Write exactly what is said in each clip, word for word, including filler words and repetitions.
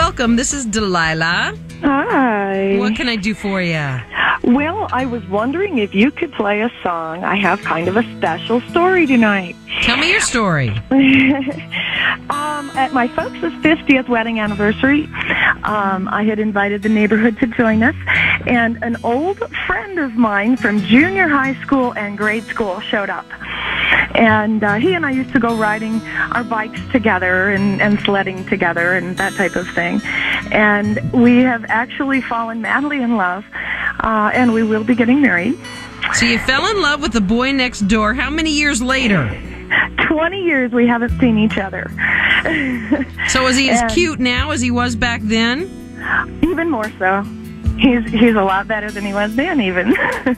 welcome. This is Delilah. Hi. What can I do for you? Well, I was wondering if you could play a song. I have kind of a special story tonight. Tell me your story. um, at my folks' fiftieth wedding anniversary, um, I had invited the neighborhood to join us, and an old friend of mine from junior high school and grade school showed up. And uh, he and I used to go riding our bikes together and, and sledding together and that type of thing. And we have actually fallen madly in love, uh, and we will be getting married. So you fell in love with the boy next door. How many years later? Twenty years we haven't seen each other. So is he as And cute now as he was back then? even more so. He's he's a lot better than he was then, even.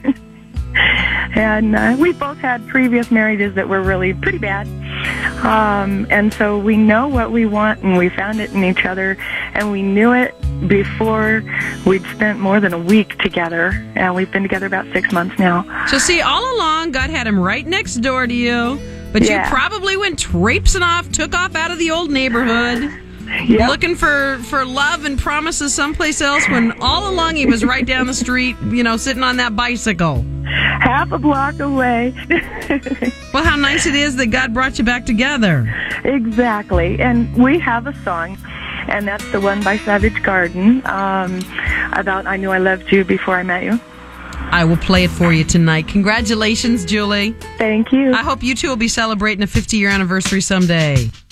And uh, we both had previous marriages that were really pretty bad. Um, and so we know what we want, and we found it in each other, and we knew it before we'd spent more than a week together. And we've been together about six months now. So see, all along, God had him right next door to you, but Yeah. you probably went traipsing off, took off out of the old neighborhood, Yep. looking for, for love and promises someplace else, when all along he was right down the street, you know, sitting on that bicycle. Half a block away. Well, how nice it is that God brought you back together. Exactly. And we have a song, and that's the one by Savage Garden, um, about I Knew I Loved You Before I Met You. I will play it for you tonight. Congratulations, Julie. Thank you. I hope you two will be celebrating a fifty-year anniversary someday.